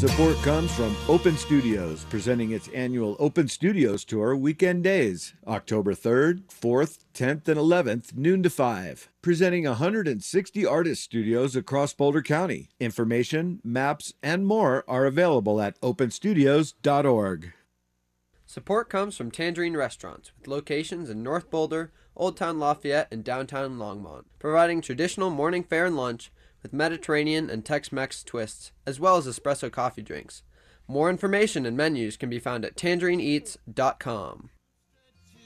Support comes from Open Studios, presenting its annual Open Studios Tour weekend days, October 3rd, 4th, 10th, and 11th, noon to 5. Presenting 160 artist studios across Boulder County. Information, maps, and more are available at openstudios.org. Support comes from Tangerine Restaurants, with locations in North Boulder, Old Town Lafayette, and downtown Longmont, providing traditional morning fare and lunch with Mediterranean and Tex-Mex twists, as well as espresso coffee drinks. More information and menus can be found at tangerineeats.com.